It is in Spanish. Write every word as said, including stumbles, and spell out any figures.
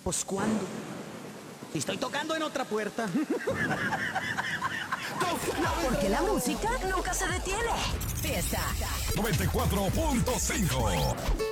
Pues ¿cuándo? Estoy tocando en otra puerta. Porque la música nunca se detiene. Fiesta. noventa y cuatro punto cinco